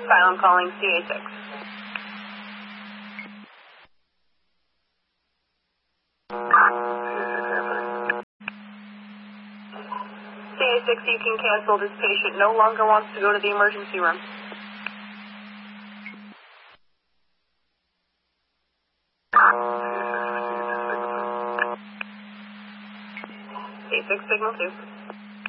Asylum calling CA6. CA6, you can cancel. This patient no longer wants to go to the emergency room. CA6 signal 2.